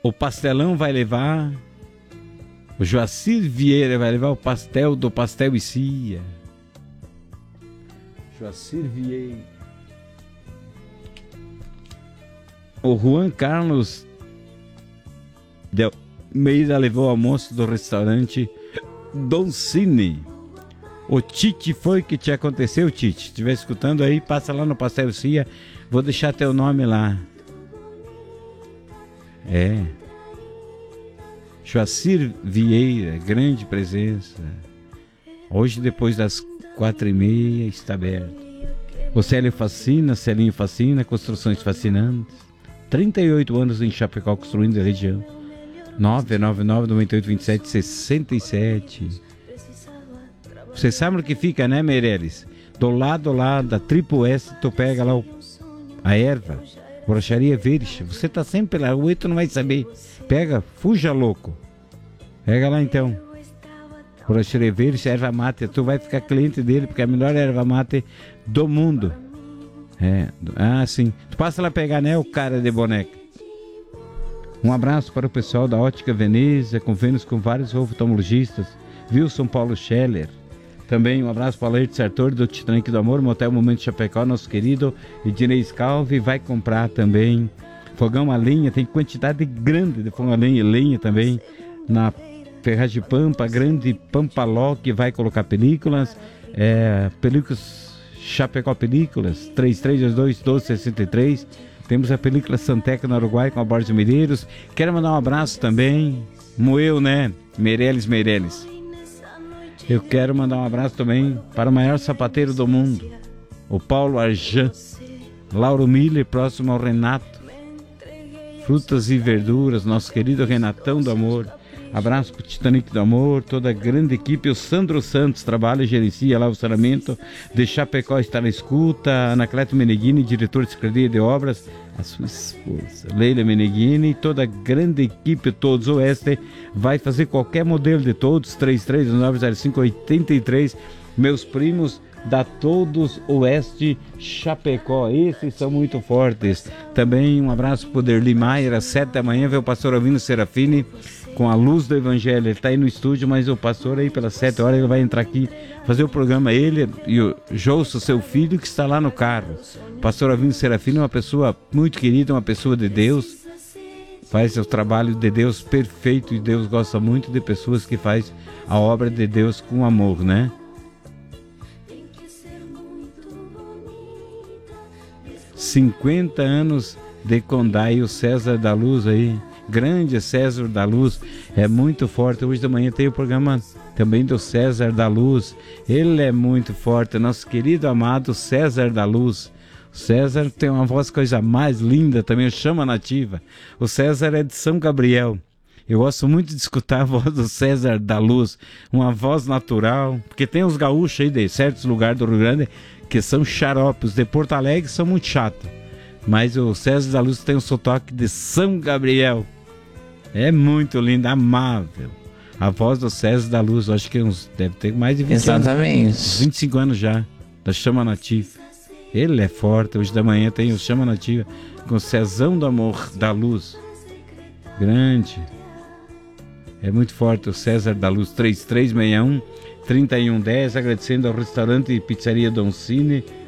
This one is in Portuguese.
O Pastelão vai levar, o Joacir Vieira vai levar o pastel do Pastel e Cia. Joacir Vieira. O Juan Carlos de Almeida levou o almoço do restaurante Don Cine. O Tite foi que te aconteceu, Tite. Se estiver escutando aí, passa lá no Pastel e Cia. Vou deixar teu nome lá. É. Joacir Vieira, grande presença. Hoje, depois das 4h30, está aberto. O Célio fascina, Celinho fascina, construções fascinantes. 38 anos em Chapecó, construindo a região. 999-9827-67. Você sabe o que fica, né, Meireles? Do lado lá da Tripo Oeste, tu pega lá a erva, borracharia verde. Você tá sempre lá, o tu não vai saber. Pega, fuja louco. Pega lá então. Borracharia verde, erva mate. Tu vai ficar cliente dele, porque é a melhor erva mate do mundo. É. Ah, sim. Tu passa lá pegar, né, o cara de boneca. Um abraço para o pessoal da Ótica Veneza, convênios com vários oftalmologistas. Wilson Paulo Scheller. Também um abraço para o Aleir Sartori do Titanic do Amor, Motel Momento Chapecó, nosso querido Ednei Scalvi. Vai comprar também fogão a lenha, tem quantidade grande de fogão a lenha também. Na Ferragem Pampa, grande Pampaló, que vai colocar películas. Películas Chapecó Películas, 3322-1263. Temos a película Santeca no Uruguai com a Borges Medeiros. Quero mandar um abraço também. Moeu, né? Meireles. Eu quero mandar um abraço também para o maior sapateiro do mundo, o Paulo Arjan. Lauro Miller, próximo ao Renato. Frutas e verduras, nosso querido Renatão do Amor. Abraço para o Titanic do Amor, toda a grande equipe. O Sandro Santos trabalha e gerencia lá o saneamento de Chapecó, está na escuta. Anacleto Meneghini, diretor de Secretaria de Obras. A sua esposa, Leila Meneghini, toda a grande equipe, todos Oeste, vai fazer qualquer modelo de todos, 33190583. Meus primos da Todos Oeste Chapecó, esses são muito fortes. Também um abraço para o Derli Maier, às 7 da manhã, vê o pastor Alvino Serafini com a luz do Evangelho. Ele está aí no estúdio, mas o pastor aí pelas 7 horas ele vai entrar aqui fazer o programa. Ele e o Jouso, seu filho, que está lá no carro. O pastor Alvino Serafini é uma pessoa muito querida, uma pessoa de Deus, faz o trabalho de Deus perfeito, e Deus gosta muito de pessoas que fazem a obra de Deus com amor, né? 50 anos de Condai, o César da Luz aí, grande César da Luz, é muito forte. Hoje da manhã tem o programa também do César da Luz, ele é muito forte, nosso querido amado César da Luz. O César tem uma voz coisa mais linda também, chama nativa. O César é de São Gabriel. Eu gosto muito de escutar a voz do César da Luz, uma voz natural, porque tem os gaúchos aí de certos lugares do Rio Grande que são xaropes, de Porto Alegre são muito chatos, mas o César da Luz tem um sotaque de São Gabriel, é muito lindo, amável. A voz do César da Luz, acho que deve ter mais de 20 Exatamente. anos, 25 anos já, da Chama Nativa. Ele é forte. Hoje da manhã tem o Chama Nativa com o Cezão do Amor da Luz, grande, é muito forte o César da Luz. 3361-3110, agradecendo ao restaurante e pizzaria Don Cine,